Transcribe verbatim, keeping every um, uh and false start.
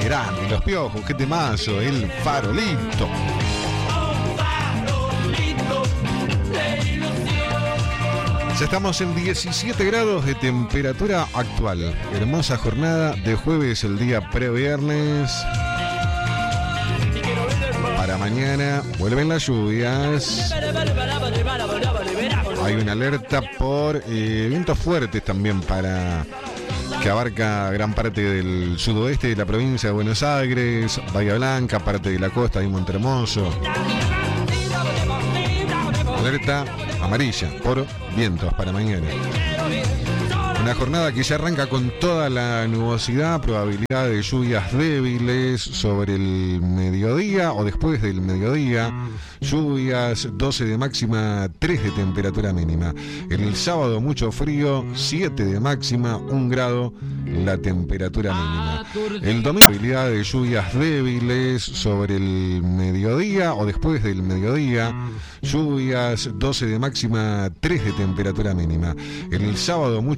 grande, Los Piojos, qué temazo, El Farolito. Ya estamos en diecisiete grados de temperatura actual. Hermosa jornada de jueves, el día previernes. Para mañana vuelven las lluvias. Hay una alerta por eh, vientos fuertes también para que abarca gran parte del sudoeste de la provincia de Buenos Aires, Bahía Blanca, parte de la costa y Montehermoso. Alerta amarilla por vientos para mañana. Una jornada que ya arranca con toda la nubosidad, probabilidad de lluvias débiles sobre el mediodía o después del mediodía. Lluvias, doce de máxima, tres de temperatura mínima. En el sábado mucho frío, siete de máxima, un grado la temperatura mínima. El domingo probabilidad de lluvias débiles sobre el mediodía o después del mediodía. Lluvias, doce de máxima, tres de temperatura mínima. En el sábado mucho